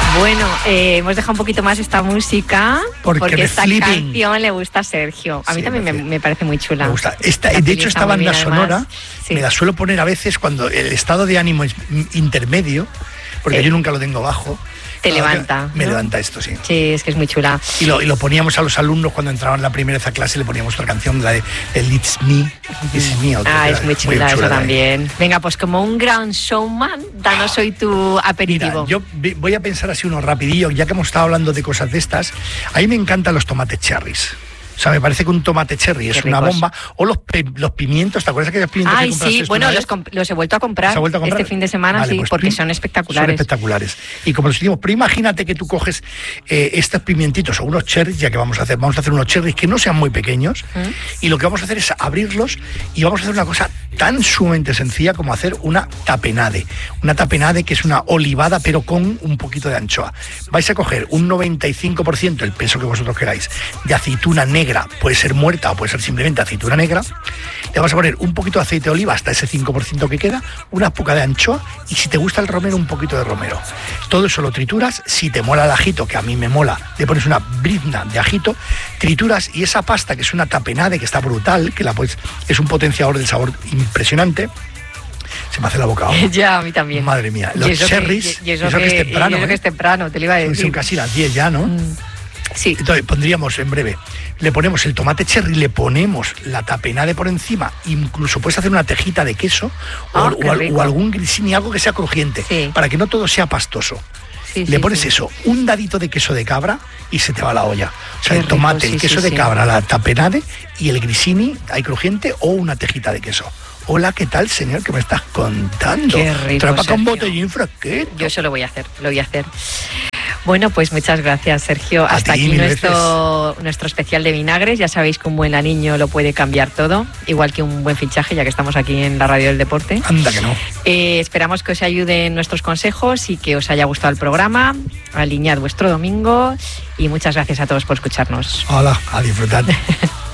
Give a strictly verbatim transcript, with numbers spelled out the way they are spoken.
Bueno, eh, hemos dejado un poquito más esta música porque, porque esta flipping. canción le gusta a Sergio. A mí Sí, también me, me parece muy chula. Me gusta. Esta, de hecho, esta banda sonora sí. me la suelo poner a veces cuando el estado de ánimo es intermedio, porque eh. yo nunca lo tengo bajo. Te no, levanta. Me ¿no? levanta esto, sí. Sí, es que es muy chula. Y lo, y lo poníamos a los alumnos cuando entraban la primera vez a clase, le poníamos otra canción, la de el It's Me, It's Me. Ah, es muy chula, muy chula eso también. Venga, pues como un gran showman, danos hoy tu aperitivo. Mira, yo voy a pensar así uno rapidillo, ya que hemos estado hablando de cosas de estas. A mí me encantan los tomates cherries. O sea, me parece que un tomate cherry es una bomba. O los, los pimientos, ¿te acuerdas que aquellos pimientos Ay, que compraste? Sí, bueno, los, los he vuelto a comprar. ¿Se ha vuelto a comprar? Este fin de semana, vale, sí, pues porque son espectaculares. Son espectaculares. Y como los decimos, pero imagínate que tú coges eh, estos pimientitos o unos cherries, ya que vamos a hacer, vamos a hacer unos cherries que no sean muy pequeños, ¿Mm? y lo que vamos a hacer es abrirlos y vamos a hacer una cosa tan sumamente sencilla como hacer una tapenade. Una tapenade que es una olivada, pero con un poquito de anchoa. Vais a coger un noventa y cinco por ciento, el peso que vosotros queráis, de aceituna negra, puede ser muerta o puede ser simplemente aceituna negra. Le vamos a poner un poquito de aceite de oliva hasta ese cinco por ciento que queda, una poca de anchoa y si te gusta el romero, un poquito de romero. Todo eso lo trituras. Si te mola el ajito, que a mí me mola, le pones una brizna de ajito, trituras y esa pasta, que es una tapenade, que está brutal, que la pues es un potenciador del sabor impresionante. Se me hace la boca agua. Ya, a mí también. Madre mía. Los cherries, y, y eso, eso que, que es temprano. Y eso ¿eh? que es temprano, te lo iba a decir. Son casi las diez ya, ¿no? Mm. Sí. Entonces pondríamos en breve, le ponemos el tomate cherry, le ponemos la tapenade por encima, incluso puedes hacer una tejita de queso oh, o, o, o algún grissini, algo que sea crujiente, sí. para que no todo sea pastoso. Sí, le sí, pones sí. eso, un dadito de queso de cabra y se te va la olla. O sea, Qué el tomate, rico, sí, el queso sí, de sí. cabra, la tapenade y el grissini, hay crujiente o una tejita de queso. Hola, ¿qué tal, señor? ¿Qué me estás contando? Qué rico, Trapa Sergio. con botellín fresquito. Yo eso lo voy a hacer, lo voy a hacer. Bueno, pues muchas gracias, Sergio. A Hasta ti, aquí nuestro, nuestro especial de vinagres. Ya sabéis que un buen aniño lo puede cambiar todo, igual que un buen fichaje, ya que estamos aquí en la Radio del Deporte. Anda que no. Eh, esperamos que os ayuden nuestros consejos y que os haya gustado el programa. Alinead vuestro domingo y muchas gracias a todos por escucharnos. Hola, a disfrutar.